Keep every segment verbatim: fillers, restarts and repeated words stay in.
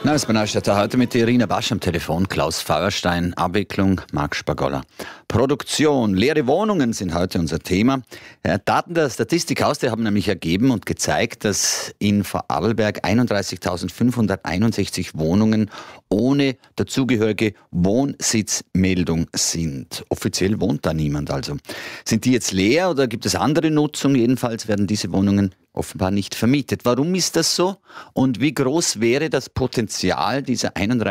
Neues bei Neustadt heute mit Irina Basch am Telefon, Klaus Feuerstein, Abwicklung, Marc Spagolla. Produktion, leere Wohnungen sind heute unser Thema. Daten der Statistik Austria haben nämlich ergeben und gezeigt, dass in Vorarlberg einunddreißigtausendfünfhunderteinundsechzig Wohnungen ohne dazugehörige Wohnsitzmeldung sind. Offiziell wohnt da niemand also. Sind die jetzt leer oder gibt es andere Nutzung? Jedenfalls werden diese Wohnungen offenbar nicht vermietet. Warum ist das so? Und wie groß wäre das Potenzial dieser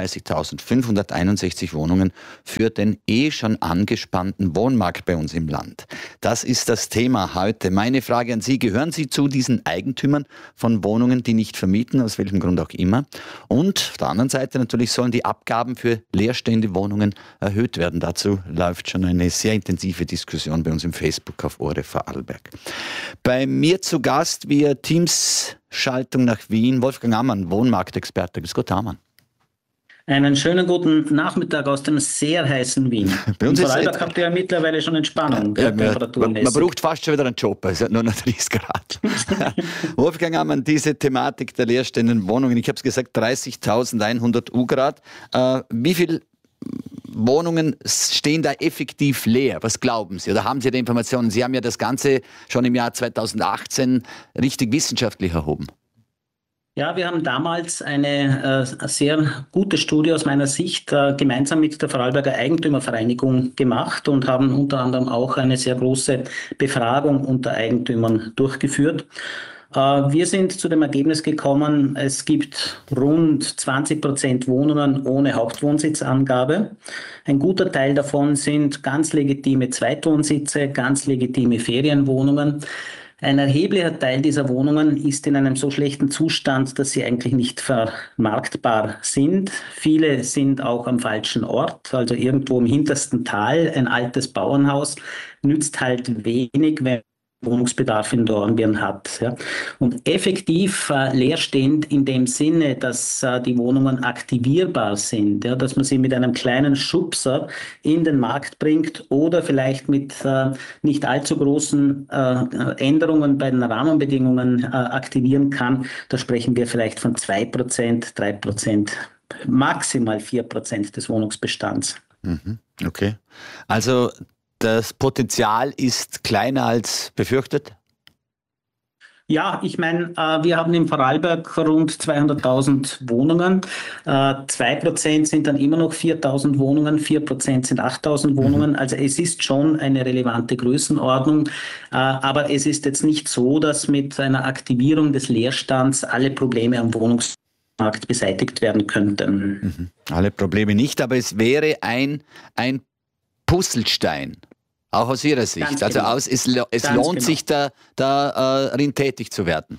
einunddreißigtausendfünfhunderteinundsechzig Wohnungen für den eh schon angespannten Wohnmarkt bei uns im Land? Das ist das Thema heute. Meine Frage an Sie: Gehören Sie zu diesen Eigentümern von Wohnungen, die nicht vermieten, aus welchem Grund auch immer? Und auf der anderen Seite natürlich sollen die Abgaben für leerstehende Wohnungen erhöht werden. Dazu läuft schon eine sehr intensive Diskussion bei uns im Facebook auf O R F Vorarlberg. Bei mir zu Gast via Teams-Schaltung nach Wien, Wolfgang Ammann, Wohnmarktexperte. Grüß Gott, Ammann. Einen schönen guten Nachmittag aus dem sehr heißen Wien. Bei uns in ist Vorarlberg habt ihr ja mittlerweile schon Entspannung. Ja, man, man, man braucht fast schon wieder einen Job, es hat nur noch dreißig Grad. Wolfgang Ammann, diese Thematik der leerstehenden Wohnungen, ich habe es gesagt, dreißigtausendeinhundert U-Grad. Äh, wie viel Wohnungen stehen da effektiv leer? Was glauben Sie? Oder haben Sie die Informationen? Sie haben ja das Ganze schon im Jahr zweitausendachtzehn richtig wissenschaftlich erhoben. Ja, wir haben damals eine äh, sehr gute Studie aus meiner Sicht äh, gemeinsam mit der Vorarlberger Eigentümervereinigung gemacht und haben unter anderem auch eine sehr große Befragung unter Eigentümern durchgeführt. Wir sind zu dem Ergebnis gekommen, es gibt rund zwanzig Prozent Wohnungen ohne Hauptwohnsitzangabe. Ein guter Teil davon sind ganz legitime Zweitwohnsitze, ganz legitime Ferienwohnungen. Ein erheblicher Teil dieser Wohnungen ist in einem so schlechten Zustand, dass sie eigentlich nicht vermarktbar sind. Viele sind auch am falschen Ort, also irgendwo im hintersten Tal. Ein altes Bauernhaus nützt halt wenig, wenn Wohnungsbedarf in Dornbirn hat. Ja. Und effektiv äh, leerstehend in dem Sinne, dass äh, die Wohnungen aktivierbar sind, ja, dass man sie mit einem kleinen Schubser in den Markt bringt oder vielleicht mit äh, nicht allzu großen äh, Änderungen bei den Rahmenbedingungen äh, aktivieren kann. Da sprechen wir vielleicht von zwei Prozent, drei Prozent, maximal vier Prozent des Wohnungsbestands. Mhm. Okay. Also das Potenzial ist kleiner als befürchtet? Ja, ich meine, äh, wir haben in Vorarlberg rund zweihunderttausend Wohnungen. Äh, zwei Prozent sind dann immer noch viertausend Wohnungen, vier Prozent sind achttausend Wohnungen. Mhm. Also es ist schon eine relevante Größenordnung. Äh, aber es ist jetzt nicht so, dass mit einer Aktivierung des Leerstands alle Probleme am Wohnungsmarkt beseitigt werden könnten. Mhm. Alle Probleme nicht, aber es wäre ein, ein Puzzlestein. Auch aus Ihrer Sicht. Ganz also genau. aus, es, es lohnt genau. sich, da, da äh, tätig zu werden.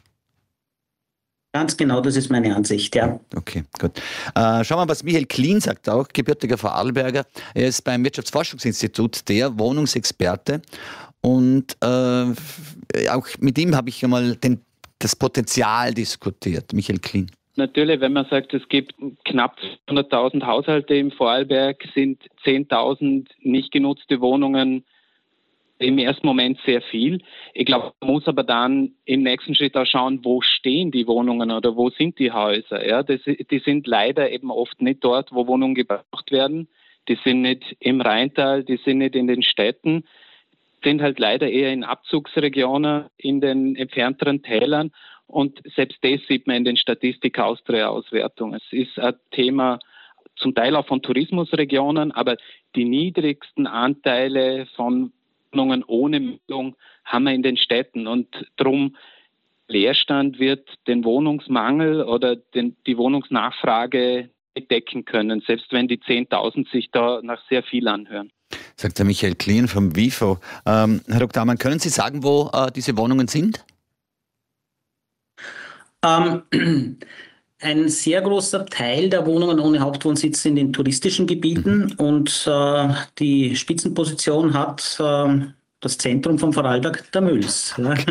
Ganz genau, das ist meine Ansicht, ja. Okay, gut. Äh, schauen wir mal, was Michael Klien sagt, auch gebürtiger Vorarlberger. Er ist beim Wirtschaftsforschungsinstitut der Wohnungsexperte. Und äh, auch mit ihm habe ich einmal den, das Potenzial diskutiert. Michael Klien. Natürlich, wenn man sagt, es gibt knapp hunderttausend Haushalte im Vorarlberg, sind zehntausend nicht genutzte Wohnungen im ersten Moment sehr viel. Ich glaube, man muss aber dann im nächsten Schritt auch schauen, wo stehen die Wohnungen oder wo sind die Häuser. Ja, das, die sind leider eben oft nicht dort, wo Wohnungen gebraucht werden. Die sind nicht im Rheintal, die sind nicht in den Städten, sind halt leider eher in Abzugsregionen, in den entfernteren Tälern. Und selbst das sieht man in den Statistik Austria-Auswertungen. Es ist ein Thema zum Teil auch von Tourismusregionen, aber die niedrigsten Anteile von Wohnungen ohne Mietung haben wir in den Städten. Und darum Leerstand wird den Wohnungsmangel oder den, die Wohnungsnachfrage nicht decken können, selbst wenn die zehntausend sich da nach sehr viel anhören. Sagt der Michael Klien vom WIFO. Ähm, Herr Doktor Ammann, können Sie sagen, wo äh, diese Wohnungen sind? Ähm, ein sehr großer Teil der Wohnungen ohne Hauptwohnsitz sind in touristischen Gebieten mhm. und äh, die Spitzenposition hat äh, das Zentrum von Vorarlberg, der Mülls.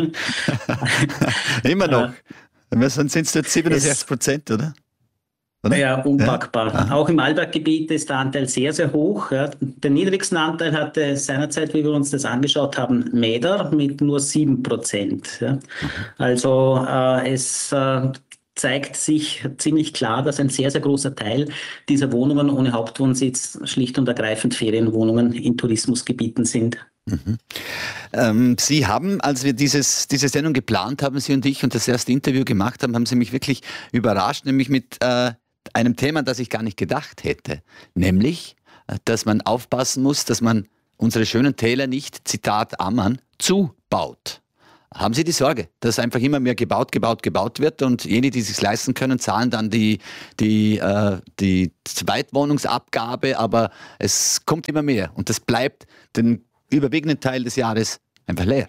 Immer noch. Äh, sind es jetzt siebenundsechzig Prozent, oder? oder? Ja, unpackbar. Ja. Auch im Arlberggebiet ist der Anteil sehr, sehr hoch. Ja. Den niedrigsten Anteil hatte seinerzeit, wie wir uns das angeschaut haben, Mäder mit nur sieben Prozent. Ja. Also äh, es äh, zeigt sich ziemlich klar, dass ein sehr, sehr großer Teil dieser Wohnungen ohne Hauptwohnsitz schlicht und ergreifend Ferienwohnungen in Tourismusgebieten sind. Mhm. Ähm, Sie haben, als wir dieses, diese Sendung geplant haben, Sie und ich, und das erste Interview gemacht haben, haben Sie mich wirklich überrascht, nämlich mit äh, einem Thema, das ich gar nicht gedacht hätte. Nämlich, äh, dass man aufpassen muss, dass man unsere schönen Täler nicht, Zitat Ammann, zubaut. Haben Sie die Sorge, dass einfach immer mehr gebaut, gebaut, gebaut wird und jene, die es sich leisten können, zahlen dann die, die, äh, die Zweitwohnungsabgabe, aber es kommt immer mehr und das bleibt den überwiegenden Teil des Jahres einfach leer?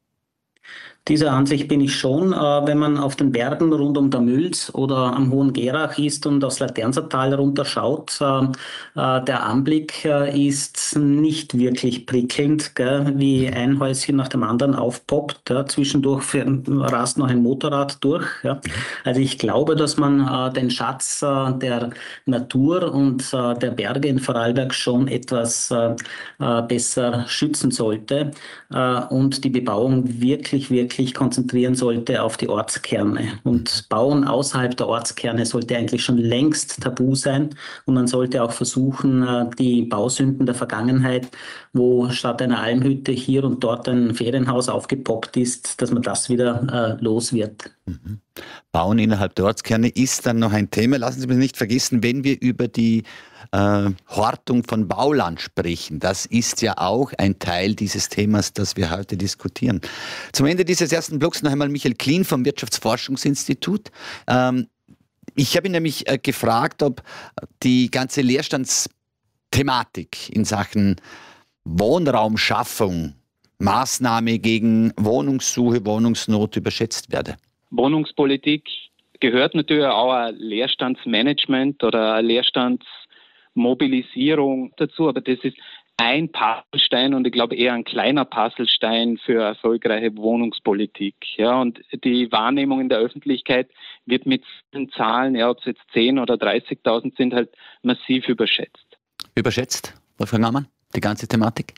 Dieser Ansicht bin ich schon. Äh, wenn man auf den Bergen rund um der Mülz oder am Hohen Gerach ist und aufs Laternsertal runterschaut, äh, äh, der Anblick äh, ist nicht wirklich prickelnd, gell, wie ein Häuschen nach dem anderen aufpoppt. Ja, zwischendurch rast noch ein Motorrad durch. Ja. Also ich glaube, dass man äh, den Schatz äh, der Natur und äh, der Berge in Vorarlberg schon etwas äh, äh, besser schützen sollte äh, und die Bebauung wirklich, wirklich konzentrieren sollte auf die Ortskerne. Und Bauen außerhalb der Ortskerne sollte eigentlich schon längst tabu sein. Und man sollte auch versuchen, die Bausünden der Vergangenheit, wo statt einer Almhütte hier und dort ein Ferienhaus aufgepoppt ist, dass man das wieder äh, los wird. Mhm. Bauen innerhalb der Ortskerne ist dann noch ein Thema. Lassen Sie mich nicht vergessen, wenn wir über die äh, Hortung von Bauland sprechen. Das ist ja auch ein Teil dieses Themas, das wir heute diskutieren. Zum Ende dieses ersten Blocks noch einmal Michael Klien vom Wirtschaftsforschungsinstitut. Ähm, ich habe ihn nämlich äh, gefragt, ob die ganze Leerstandsthematik in Sachen Wohnraumschaffung, Maßnahme gegen Wohnungssuche, Wohnungsnot überschätzt werde. Wohnungspolitik gehört natürlich auch ein Leerstandsmanagement oder eine Leerstandsmobilisierung dazu, aber das ist ein Puzzlestein und ich glaube eher ein kleiner Puzzlestein für erfolgreiche Wohnungspolitik. Ja, und die Wahrnehmung in der Öffentlichkeit wird mit den Zahlen, ja, ob es jetzt zehn oder dreißigtausend sind, halt massiv überschätzt. Überschätzt, Wolfgang Ammann, die ganze Thematik?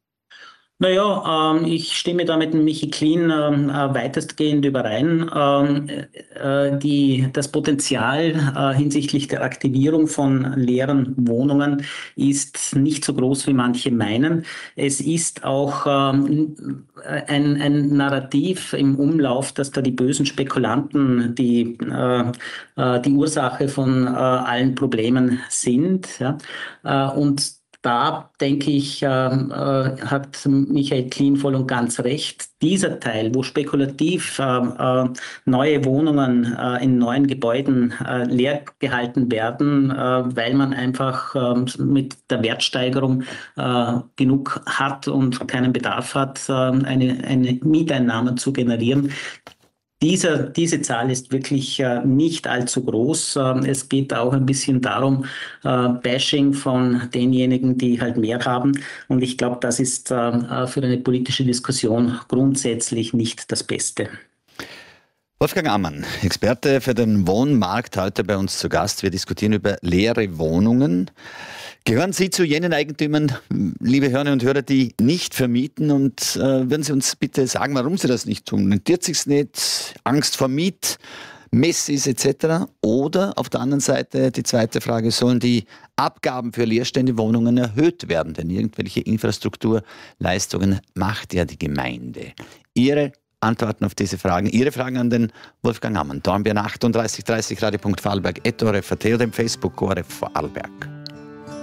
Naja, ähm, ich stimme da mit dem Michi Klien ähm, äh, weitestgehend überein. Ähm, äh, die, das Potenzial äh, hinsichtlich der Aktivierung von leeren Wohnungen ist nicht so groß, wie manche meinen. Es ist auch ähm, ein, ein Narrativ im Umlauf, dass da die bösen Spekulanten die, äh, äh, die Ursache von äh, allen Problemen sind. Ja? Äh, und Da, denke ich, äh, äh, hat Michael Klien voll und ganz recht. Dieser Teil, wo spekulativ äh, äh, neue Wohnungen äh, in neuen Gebäuden äh, leer gehalten werden, äh, weil man einfach äh, mit der Wertsteigerung äh, genug hat und keinen Bedarf hat, äh, eine, eine Mieteinnahme zu generieren. Diese, diese Zahl ist wirklich äh, nicht allzu groß. Ähm, es geht auch ein bisschen darum, äh, Bashing von denjenigen, die halt mehr haben. Und ich glaube, das ist äh, für eine politische Diskussion grundsätzlich nicht das Beste. Wolfgang Ammann, Experte für den Wohnmarkt, heute bei uns zu Gast. Wir diskutieren über leere Wohnungen. Gehören Sie zu jenen Eigentümern, liebe Hörerinnen und Hörer, die nicht vermieten? Und äh, würden Sie uns bitte sagen, warum Sie das nicht tun? Rentiert sich's nicht? Angst vor Mietmessis et cetera? Oder auf der anderen Seite die zweite Frage, sollen die Abgaben für leerstehende Wohnungen erhöht werden? Denn irgendwelche Infrastrukturleistungen macht ja die Gemeinde. Ihre Antworten auf diese Fragen, Ihre Fragen an den Wolfgang Ammann. Dornbirn achtunddreißig dreißig, radio punkt vorarlberg, at O R F punkt A T oder im Facebook O R F Vorarlberg.